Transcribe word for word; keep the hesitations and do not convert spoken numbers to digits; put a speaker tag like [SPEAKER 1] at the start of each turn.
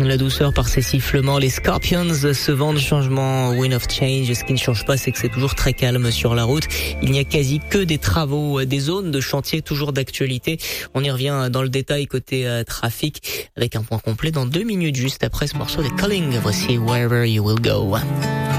[SPEAKER 1] La douceur par ces sifflements, les Scorpions, ce vent de changement, Wind of Change. Ce qui ne change pas, c'est que c'est toujours très calme sur la route. Il n'y a quasi que des travaux, des zones de chantier toujours d'actualité. On y revient dans le détail côté euh, trafic avec un point complet dans deux minutes juste après ce morceau de Calling. Voici Wherever You Will Go.